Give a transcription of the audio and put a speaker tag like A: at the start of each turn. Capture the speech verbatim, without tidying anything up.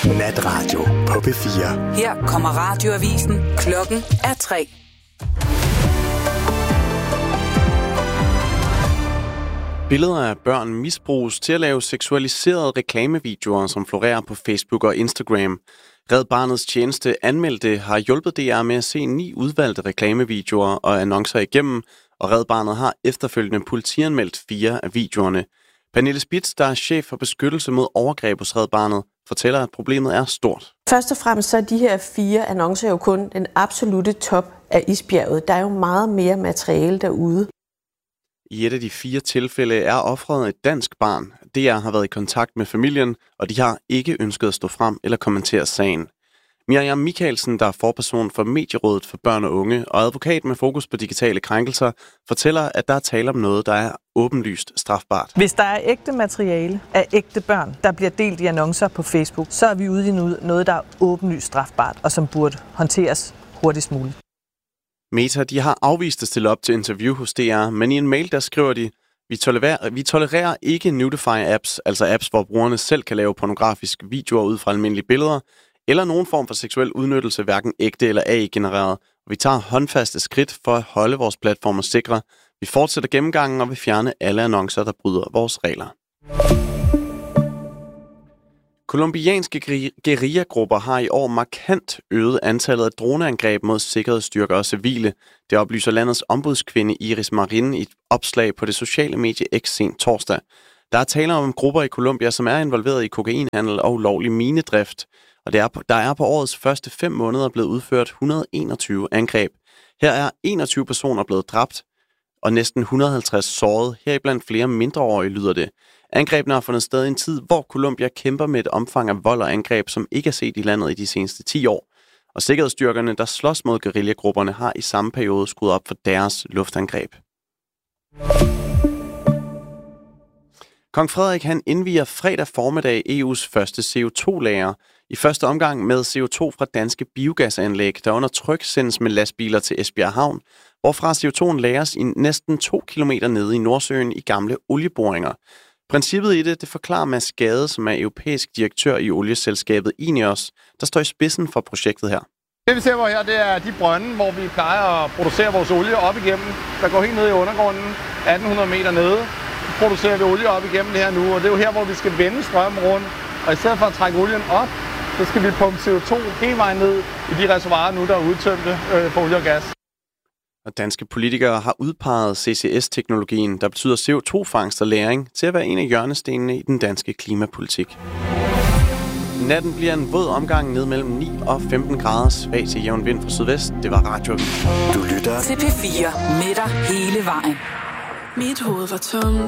A: Natradio på P fire.
B: Her kommer radioavisen. Klokken er tre.
C: Billeder af børn misbruges til at lave seksualiserede reklamevideoer, som florerer på Facebook og Instagram. Red Barnets tjeneste anmeldte har hjulpet D R med at se ni udvalgte reklamevideoer og annoncer igennem, og Red Barnet har efterfølgende politianmeldt fire af videoerne. Pernille Spitz, der er chef for beskyttelse mod overgreb hos Red Barnet, fortæller, at problemet er stort.
D: Først og fremmest så er de her fire annoncer jo kun den absolute top af isbjerget. Der er jo meget mere materiale derude.
C: I et af de fire tilfælde er offeret et dansk barn. D R har været i kontakt med familien, og de har ikke ønsket at stå frem eller kommentere sagen. Miriam Michaelsen, der er forperson for Medierådet for Børn og Unge og advokat med fokus på digitale krænkelser, fortæller, at der er tale om noget, der er åbenlyst strafbart.
E: Hvis der er ægte materiale af ægte børn, der bliver delt i annoncer på Facebook, så er vi ude i noget, der er åbenlyst strafbart og som burde håndteres hurtigst muligt.
C: Meta, de har afvist at stille op til interview hos D R, men i en mail, der skriver de, vi tolererer, vi tolererer ikke Nudify-apps, altså apps, hvor brugerne selv kan lave pornografiske videoer ud fra almindelige billeder, eller nogen form for seksuel udnyttelse, hverken ægte eller A I-genereret. Vi tager håndfaste skridt for at holde vores platformer sikre. Vi fortsætter gennemgangen og vil fjerne alle annoncer, der bryder vores regler. Colombianske guerillagrupper har i år markant øget antallet af droneangreb mod sikkerhedsstyrker og civile. Det oplyser landets ombudskvinde Iris Marin i et opslag på det sociale medie X sent torsdag. Der er tale om grupper i Colombia, som er involveret i kokainhandel og ulovlig minedrift. Og der er, på, der er på årets første fem måneder blevet udført et hundrede og enogtyve angreb. Her er enogtyve personer blevet dræbt, og næsten et hundrede og halvtreds såret, heriblandt flere mindreårige, lyder det. Angrebene har fundet sted i en tid, hvor Colombia kæmper med et omfang af vold og angreb, som ikke er set i landet i de seneste ti år. Og sikkerhedsstyrkerne, der slås mod guerillagrupperne, har i samme periode skruet op for deres luftangreb. Kong Frederik han indvier fredag formiddag E U's første C O to lager. I første omgang med C O to fra danske biogasanlæg, der under tryk sendes med lastbiler til Esbjerg Havn, hvorfra C O to'en lagres i næsten to kilometer nede i Nordsøen i gamle olieboringer. Princippet i det, det forklarer Mads Gade, som er europæisk direktør i olieselskabet Ineos, der står i spidsen for projektet her.
F: Det vi ser på her, det er de brønde, hvor vi plejer at producere vores olie op igennem. Der går helt ned i undergrunden, atten hundrede meter nede. Så producerer vi olie op igennem det her nu, og det er jo her, hvor vi skal vende strømmen rundt. Og i stedet for at trække olien op, så skal vi pumpe C O to hele vejen ned i de reservoirer nu, der er udtømte øh, for olie og gas.
C: Og danske politikere har udpeget C C S-teknologien, der betyder C O to-fangst og lagring, til at være en af hjørnestenene i den danske klimapolitik. Natten bliver en våd omgang ned mellem ni og femten grader, svag til jævn vind fra sydvest. Det var radioavisen.
A: Du lytter
B: til P fire med dig hele vejen.
G: Mit hoved var tomt.